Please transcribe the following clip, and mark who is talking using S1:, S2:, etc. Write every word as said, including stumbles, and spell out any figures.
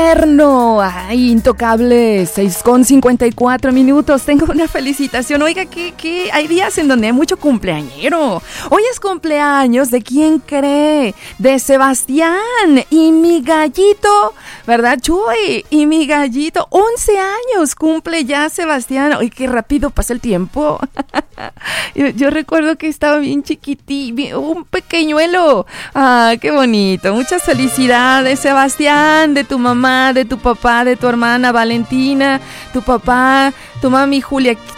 S1: eterno. Ay, intocable. seis con cincuenta y cuatro minutos. Tengo una felicitación. Oiga, que, que hay días en donde hay mucho cumpleañero. Hoy es cumpleaños de ¿quién cree? De Sebastián y mi gallito, ¿verdad, Chuy? Y mi gallito. once años cumple ya Sebastián. Ay, qué rápido pasa el tiempo. yo, yo recuerdo que estaba bien chiquitito, un pequeñuelo. Ah, qué bonito. Muchas felicidades, Sebastián, de tu mamá, de tu papá, de tu hermana Valentina, tu papá, tu mami Julia,